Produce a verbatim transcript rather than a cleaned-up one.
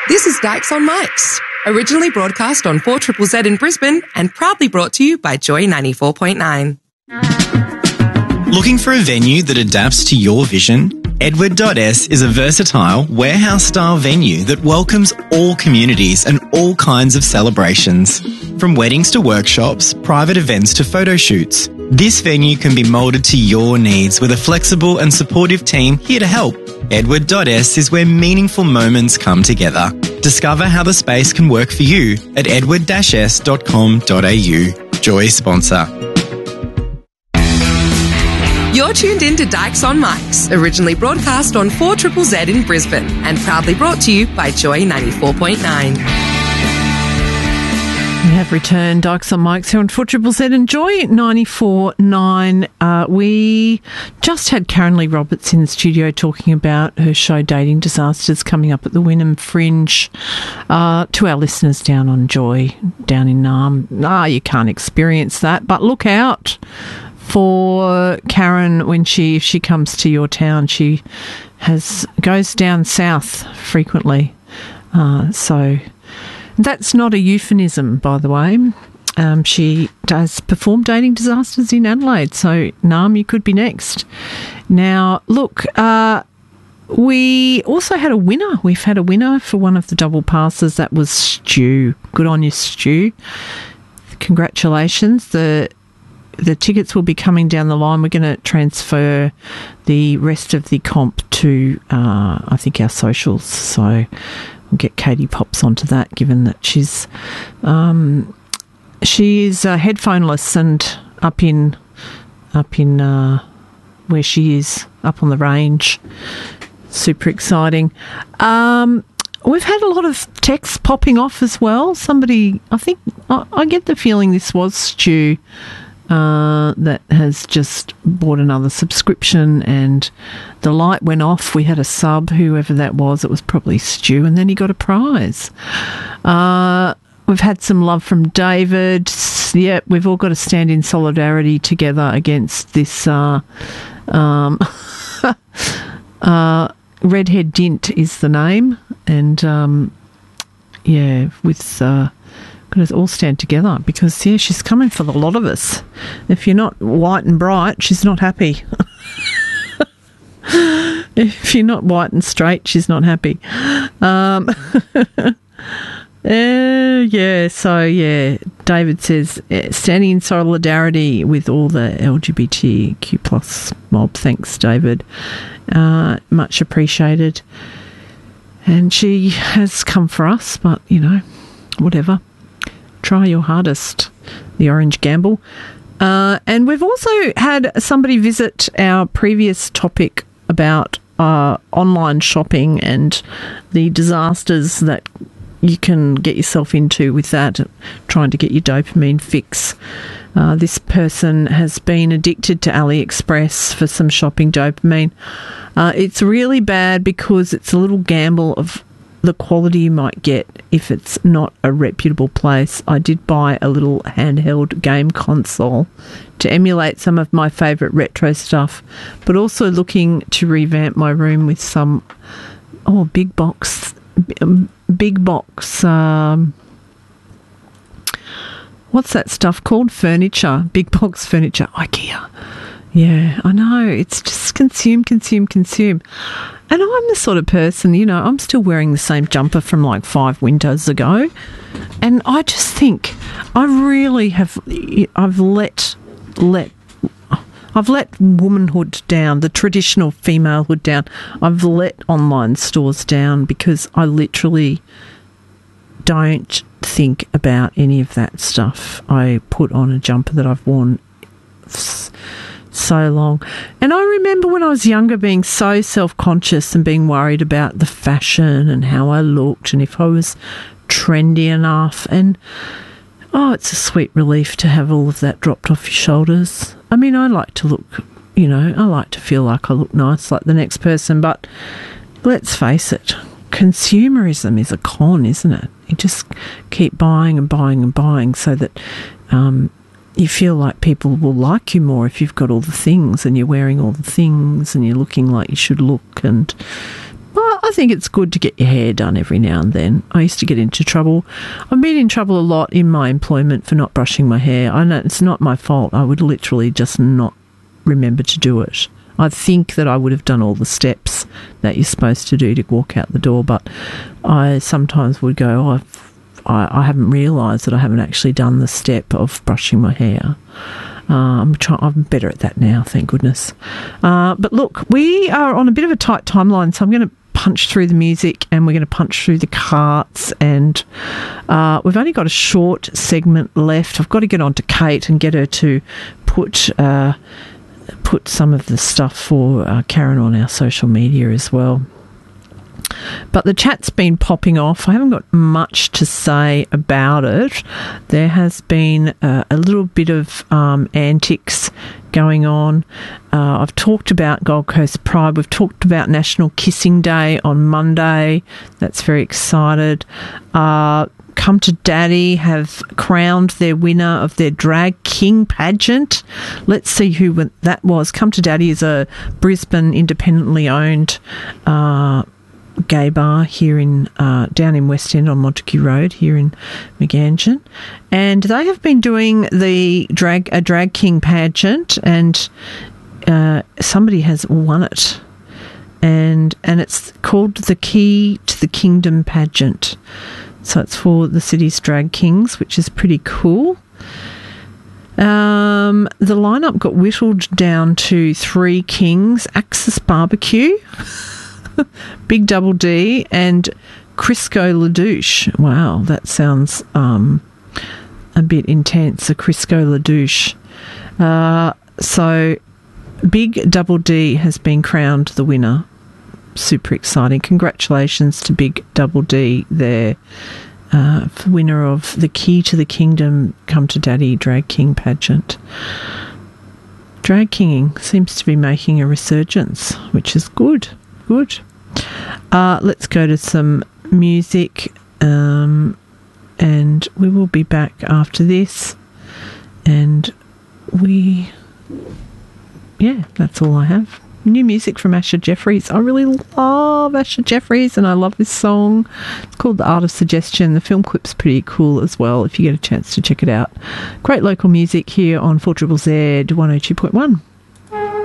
This is Dykes on Mics, originally broadcast on four Z Z Z in Brisbane and proudly brought to you by Joy ninety-four point nine. Looking for a venue that adapts to your vision? Edward dot S is a versatile, warehouse-style venue that welcomes all communities and all kinds of celebrations. From weddings to workshops, private events to photo shoots, this venue can be moulded to your needs with a flexible and supportive team here to help. Edward dot S is where meaningful moments come together. Discover how the space can work for you at edward dash s dot com dot a u. Joy sponsor. You're tuned in to Dykes on Mics, originally broadcast on four Z Z Z in Brisbane and proudly brought to you by Joy ninety-four point nine. We have returned Dykes on Mics here on four Z Z Z and Joy ninety-four point nine. Uh, we just had Karen Lee Roberts in the studio talking about her show Dating Disasters coming up at the Wynnum Fringe. Uh, to our listeners down on Joy, down in Naarm, ah, you can't experience that, but look out for Karen when she if she comes to your town. She has goes down south frequently, uh, so that's not a euphemism, by the way. Um, she does perform Dating Disasters in Adelaide, so Naarm, you could be next. Now, look, uh, we also had a winner. We've had a winner for one of the double passes. That was Stu. Good on you, Stu. Congratulations. The The tickets will be coming down the line. We're going to transfer the rest of the comp to, uh, I think, our socials. So we'll get Katie Pops onto that, given that she's um, she is uh, headphoneless and up in up in uh, where she is, up on the range. Super exciting. Um, we've had a lot of texts popping off as well. Somebody, I think, I, I get the feeling this was Stu. Uh, that has just bought another subscription and the light went off. We had a sub, whoever that was, it was probably Stu, and then he got a prize. Uh, we've had some love from David. Yep, we've all got to stand in solidarity together against this uh, um, uh, Redhead Dint is the name, and um, yeah, with uh, going to all stand together because, yeah, she's coming for the lot of us. If you're not white and bright, she's not happy. If you're not white and straight, she's not happy. Um, uh, yeah, so, yeah, David says, standing in solidarity with all the L G B T Q plus mob. Thanks, David. Uh, much appreciated. And she has come for us, but, you know, whatever. Try your hardest, the Orange Gamble. Uh, and we've also had somebody visit our previous topic about uh, online shopping and the disasters that you can get yourself into with that, trying to get your dopamine fix. Uh, this person has been addicted to AliExpress for some shopping dopamine. Uh, it's really bad because it's a little gamble of the quality you might get if it's not a reputable place. I did buy a little handheld game console to emulate some of my favourite retro stuff, but also looking to revamp my room with some, oh, big box, big box, um, what's that stuff called? Furniture, big box furniture, IKEA. Yeah, I know. It's just consume, consume, consume. And I'm the sort of person, you know, I'm still wearing the same jumper from like five winters ago. And I just think I really have, I've let, let, I've let womanhood down, the traditional femalehood down. I've let online stores down because I literally don't think about any of that stuff. I put on a jumper that I've worn so long. And I remember when I was younger being so self-conscious and being worried about the fashion and how I looked and if I was trendy enough. And, oh, it's a sweet relief to have all of that dropped off your shoulders. I mean, I like to look, you know, I like to feel like I look nice like the next person, but let's face it, consumerism is a con, isn't it? You just keep buying and buying and buying so that um, you feel like people will like you more if you've got all the things and you're wearing all the things and you're looking like you should look. And well, I think it's good to get your hair done every now and then. I used to get into trouble. I've been in trouble a lot in my employment for not brushing my hair. I know it's not my fault. I would literally just not remember to do it. I think that I would have done all the steps that you're supposed to do to walk out the door, but I sometimes would go, oh, I've, I, I haven't realised that I haven't actually done the step of brushing my hair. Uh, I'm trying. I'm better at that now, thank goodness. Uh, but look, we are on a bit of a tight timeline, so I'm going to punch through the music and we're going to punch through the carts, and uh, we've only got a short segment left. I've got to get on to Kate and get her to put uh, put some of the stuff for uh, Karen on our social media as well. But the chat's been popping off. I haven't got much to say about it. There has been uh, a little bit of um, antics going on. Uh, I've talked about Gold Coast Pride. We've talked about National Kissing Day on Monday. That's very excited. Uh, Come to Daddy have crowned their winner of their Drag King pageant. Let's see who that was. Come to Daddy is a Brisbane independently owned uh gay bar here in uh, down in West End on Montague Road here in Meganjin, and they have been doing the drag a drag king pageant, and uh, somebody has won it, and and it's called the Key to the Kingdom pageant. So it's for the city's drag kings, which is pretty cool. Um, the lineup got whittled down to three kings: Axis Barbecue, Big Double D, and Crisco LaDouche. Wow, that sounds um, a bit intense, a Crisco LaDouche. Uh, so Big Double D has been crowned the winner. Super exciting. Congratulations to Big Double D there, uh, winner of the Key to the Kingdom Come to Daddy Drag King pageant. Drag kinging seems to be making a resurgence, which is good. Good. Uh, let's go to some music, um, and we will be back after this. And we, yeah, that's all I have. New music from Asher Jeffries. I really love Asher Jeffries, and I love this song. It's called The Art of Suggestion. The film clip's pretty cool as well, if you get a chance to check it out. Great local music here on four Z Z Z one oh two point one.